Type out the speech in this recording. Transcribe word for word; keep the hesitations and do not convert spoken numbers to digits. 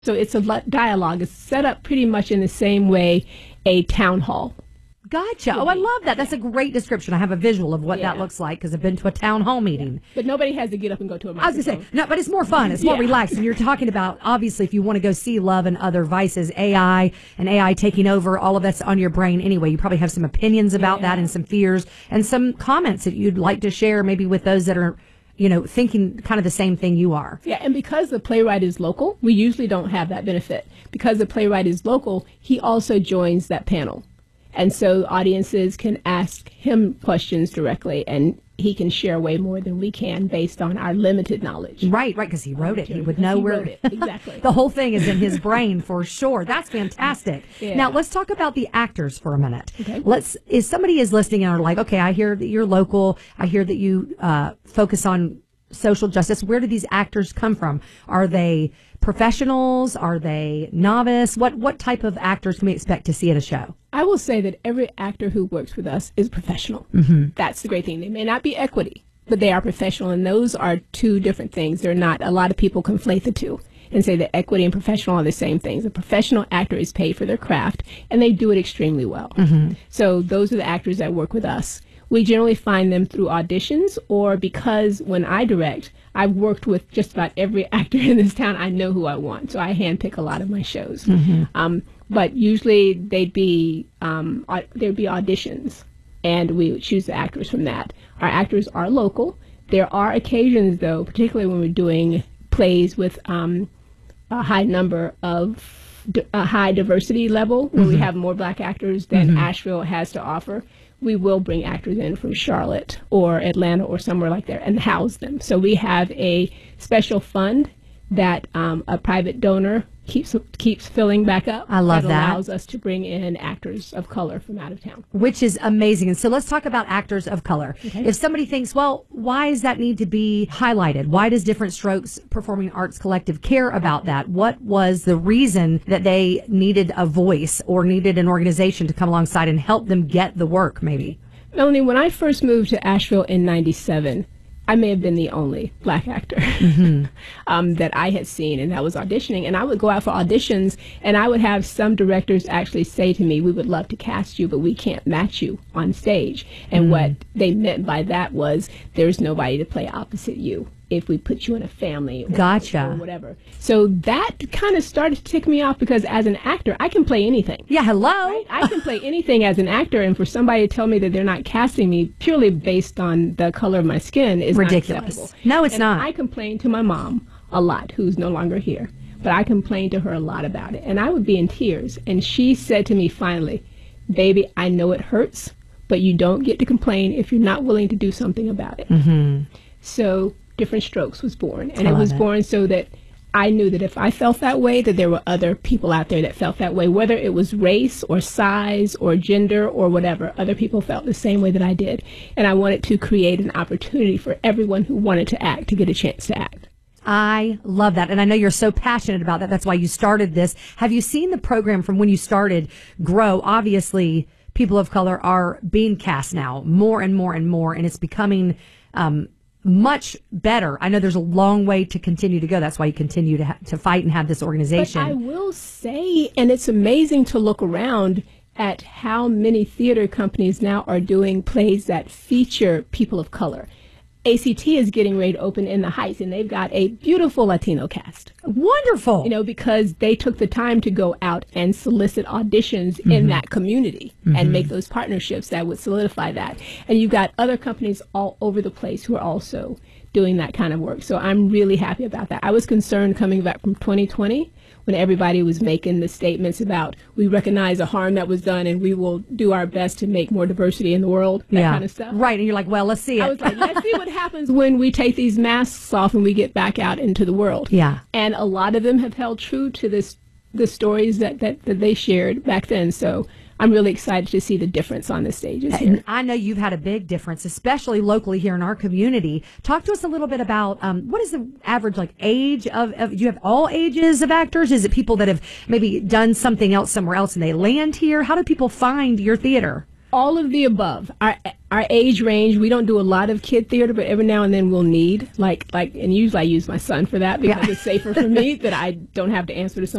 So it's a li- dialogue. It's set up pretty much in the same way a town hall. Gotcha. Oh, I love that. That's a great description. I have a visual of what Yeah. that looks like because I've been to a town hall meeting. But nobody has to get up and go to a microphone. I was going to say, no, but it's more fun. It's more Yeah. relaxed. And you're talking about, obviously, if you want to go see Love and Other Vices, A I and A I taking over, all of that's on your brain anyway. You probably have some opinions about Yeah. that and some fears and some comments that you'd like to share maybe with those that are, you know, thinking kind of the same thing you are. Yeah, and because the playwright is local, we usually don't have that benefit. Because the playwright is local, he also joins that panel. And so audiences can ask him questions directly, and he can share way more than we can based on our limited knowledge. Right, right, because he wrote it. He would know He where wrote it, exactly. the whole thing is in his brain for sure. That's fantastic. Yeah. Now let's talk about the actors for a minute. Okay. Let's. If somebody is listening and are like, okay, I hear that you're local. I hear that you uh, focus on social justice. Where do these actors come from? Are they professionals? Are they novice? What what type of actors can we expect to see at a show? I will say that every actor who works with us is professional. Mm-hmm. That's the great thing. They may not be equity, but they are professional, and those are two different things. They're not. A lot of people conflate the two and say that equity and professional are the same things. A professional actor is paid for their craft, and they do it extremely well. Mm-hmm. So those are the actors that work with us. We generally find them through auditions, or because when I direct, I've worked with just about every actor in this town. I know who I want, so I handpick a lot of my shows. Mm-hmm. Um, but usually they'd be um, au- there'd be auditions, and we would choose the actors from that. Our actors are local. There are occasions, though, particularly when we're doing plays with um, a high number of d- a high diversity level, where mm-hmm. we have more black actors than mm-hmm. Asheville has to offer. We will bring actors in from Charlotte or Atlanta or somewhere like that and house them. So we have a special fund that um, a private donor keeps keeps filling back up. I love that. That allows us to bring in actors of color from out of town. Which is amazing. And so let's talk about actors of color. Okay. If somebody thinks, well, why does that need to be highlighted? Why does Different Strokes Performing Arts Collective care about that? What was the reason that they needed a voice or needed an organization to come alongside and help them get the work, maybe? Melanie, when I first moved to Asheville in ninety-seven, I may have been the only black actor mm-hmm. um, that I had seen, and that was auditioning. And I would go out for auditions, and I would have some directors actually say to me, we would love to cast you, but we can't match you on stage. And mm-hmm. what they meant by that was there's nobody to play opposite you if we put you in a family or, gotcha. or whatever. So that kind of started to tick me off, because as an actor, I can play anything. Yeah, hello. Right? I can play anything as an actor, and for somebody to tell me that they're not casting me purely based on the color of my skin is ridiculous. Not acceptable. No, it's and not. I complained to my mom a lot, who's no longer here, but I complained to her a lot about it, and I would be in tears. And she said to me finally, baby, I know it hurts, but you don't get to complain if you're not willing to do something about it. Mm-hmm. So Different Strokes was born, and I it was it. born so that I knew that if I felt that way, that there were other people out there that felt that way, whether it was race or size or gender or whatever. Other people felt the same way that I did, and I wanted to create an opportunity for everyone who wanted to act to get a chance to act. I love that. And I know you're so passionate about that. That's why you started this. Have you seen the program from when you started grow? Obviously, people of color are being cast now more and more and more, and it's becoming um, much better. I know there's a long way to continue to go. That's why you continue to ha- to fight and have this organization. But I will say, and it's amazing to look around at how many theater companies now are doing plays that feature people of color. A C T is getting ready to open in the Heights, and they've got a beautiful Latino cast. Wonderful. You know, because they took the time to go out and solicit auditions mm-hmm. in that community mm-hmm. and make those partnerships that would solidify that. And you've got other companies all over the place who are also doing that kind of work. So I'm really happy about that. I was concerned coming back from twenty twenty when everybody was making the statements about we recognize the harm that was done and we will do our best to make more diversity in the world, that yeah. kind of stuff. Right, and you're like, well, let's see it. I was like, let's see what happens when we take these masks off and we get back out into the world. Yeah. And a lot of them have held true to this, the stories that, that, that they shared back then. So I'm really excited to see the difference on the stages here. And I know you've had a big difference, especially locally here in our community. Talk to us a little bit about um, what is the average like age of, of, do you have all ages of actors? Is it people that have maybe done something else somewhere else and they land here? How do people find your theater? All of the above. Our our age range, we don't do a lot of kid theater, but every now and then we'll need like like and usually I use my son for that because Yeah. it's safer for me that I don't have to answer to some